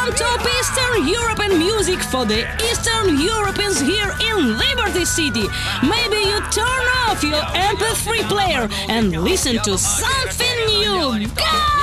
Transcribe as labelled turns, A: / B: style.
A: non-top Eastern European music for the Eastern Europeans here in Liberty City. Maybe you turn off your MP3 player and listen to something new. Go!